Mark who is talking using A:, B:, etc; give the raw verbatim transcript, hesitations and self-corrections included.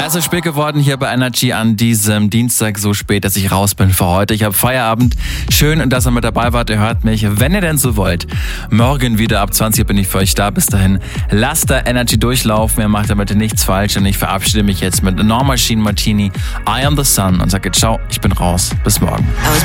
A: Ja, so spät geworden hier bei Energy an diesem Dienstag, so spät, dass ich raus bin für heute. Ich habe Feierabend. Schön, dass ihr mit dabei wart. Ihr hört mich, wenn ihr denn so wollt. Morgen wieder ab zwanzig Uhr bin ich für euch da. Bis dahin, lasst da Energy durchlaufen. Ihr macht damit nichts falsch. Und ich verabschiede mich jetzt mit Norma Jean Martini, I Am The Sun und sage ciao, ich bin raus. Bis morgen.